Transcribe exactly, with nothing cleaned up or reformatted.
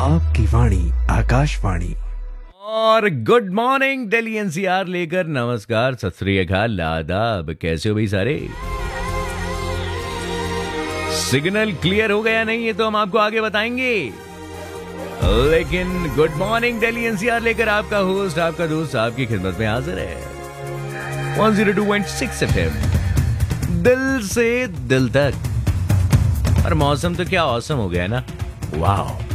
आपकी वाणी आकाशवाणी। और good morning Delhi NCR लेकर नमस्कार, सत श्री अकाल, आदाब। कैसे हो भाई सारे? सिग्नल क्लियर हो गया नहीं, ये तो हम आपको आगे बताएंगे। लेकिन गुड मॉर्निंग दिल्ली एनसीआर लेकर आपका होस्ट, आपका दोस्त आपकी खिदमत में हाजिर है। One zero two point six FM, दिल से दिल तक। और मौसम तो क्या औसम हो गया ना। वाह,